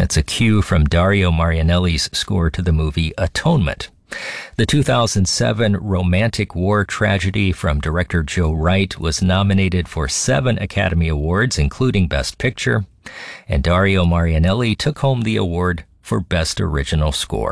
That's a cue from Dario Marianelli's score to the movie Atonement. The 2007 romantic war tragedy from director Joe Wright was nominated for 7 Academy Awards, including Best Picture, and Dario Marianelli took home the award for Best Original Score.